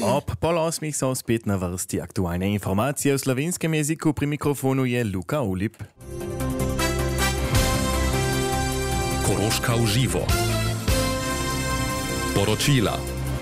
Ob pol osmih so spet na vrsti aktualne informacije v slovenskem jeziku. Pri mikrofonu je Luka Ulip. Koroška v živo. Poročila.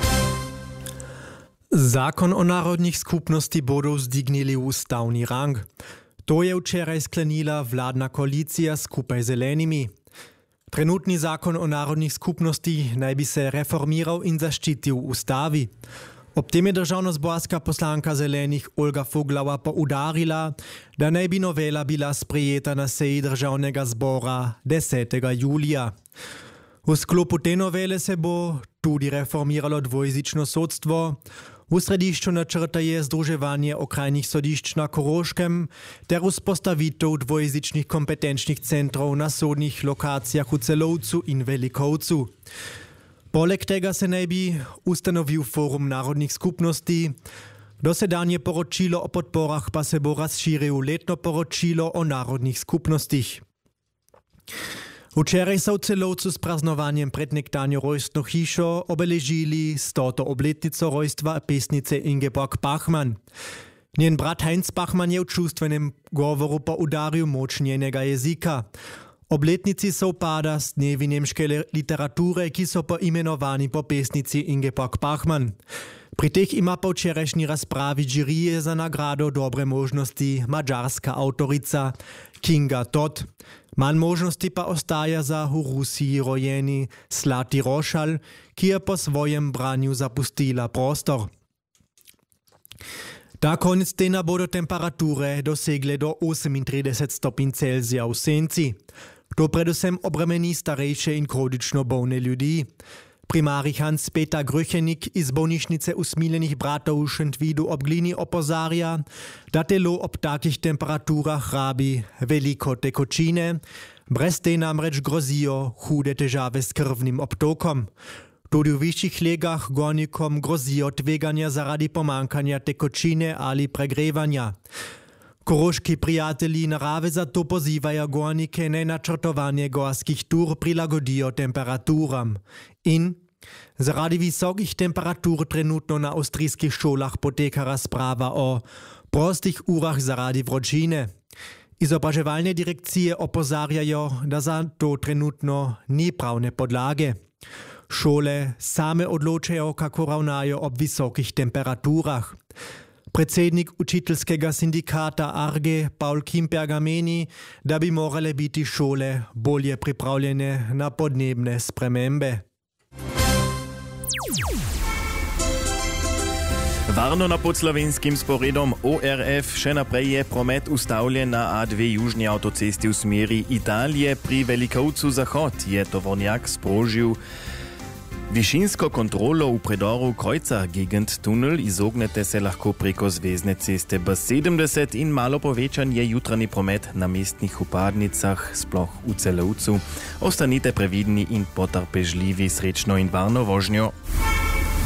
Zakon o narodnih skupnosti bodo vzdignili v ustavni rang. To je včeraj sklenila vladna koalicija skupaj z zelenimi. Trenutni zakon o narodnih skupnosti naj bi se reformiral in zaščitil v ustavi. Ob tem je državnozborska poslanka zelenih Olga Fuglava poudarila, da naj bi novela bila sprejeta na seji državnega zbora 10. julija. V sklopu te novele se bo tudi reformiralo dvojezično sodstvo. V središču načrta je združevanje okrajnih sodišč na Koroškem ter vzpostavitev dvojezičnih kompetenčnih centrov na sodnih lokacijah v Celovcu in Velikovcu. Poleg tega se naj bi ustanovil Forum narodnih skupnosti. Dosedanje poročilo o podporah pa se bo razširil letno poročilo o narodnih skupnostih. Včeraj so v Celovcu s praznovanjem pred nekdanjo rojstno hišo obeležili 100. obletnico rojstva pesnice Ingeborg Bachmann. Njen brat Heinz Bachmann je v čustvenem govoru poudaril moč njenega jezika. Obletnici sovpada s dnevi nemške literature, ki so poimenovani po pesnici Ingeborg Bachmann. Pri teh ima po včerajšnji razpravi žirije za nagrado dobre možnosti mađarska avtorica Kinga Todt. Manj možnosti pa ostaja za v Rusiji rojeni Slati Rošal, ki je po svojem branju zapustila prostor. Ta konec tedna bodo temperature dosegle do 38 stopinj Celzija v senci. To predvsem obremeni starejše in kronično bolne ljudi. Primarij Hans Peter Gröchenik iz bolnišnice usmiljenih bratov v Šentvidu ob Glini opozarja, da telo ob takih temperaturah rabi veliko tekočine, brez te namreč grozijo hude težave s krvnim obtokom. Tudi v višjih legah gornikom grozijo tveganja zaradi pomankanja tekočine ali pregrevanja. Koroški prijatelji narave zato pozivajo gornike naj načrtovanje gorskih tur prilagodijo temperaturam. In zaradi visokih temperatur trenutno na avstrijskih šolah poteka razprava o prostih urah zaradi vročine. Izobraževalne direkcije opozarjajo, da za to trenutno ni pravne podlage. Šole same odločajo, kako ravnajo ob visokih temperaturah. Predsednik učiteljskega sindikata Arge Paul Kimperger meni, da bi morale biti šole bolje pripravljene na podnebne spremembe. Varno na podslovenskim sporedom ORF še naprej je promet ustavljen na A2 južni avtocesti v smeri Italije. Pri Velikovcu zahod je tovornjak sprožil višinsko kontrolo v predoru Krojca Gegend tunel. Izognete se lahko preko zvezne ceste B70 in malo povečan je jutranji promet na mestnih vpadnicah, sploh v Celovcu. Ostanite previdni in potrpežljivi, srečno in varno vožnjo.